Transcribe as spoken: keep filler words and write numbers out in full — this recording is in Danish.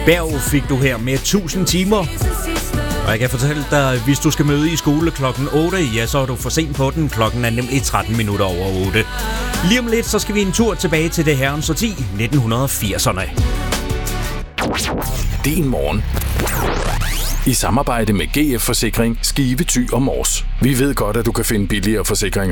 Berg fik du her med tusind timer. Og jeg kan fortælle dig, hvis du skal møde i skole klokken otte, ja, så er du for sent på den. Klokken er nemlig tretten minutter over otte. Lige om lidt, så skal vi en tur tilbage til det herrens årti, nitten firserne. Din morgen. I samarbejde med G F Forsikring, Skive, Thy og Mors. Vi ved godt, at du kan finde billigere forsikringer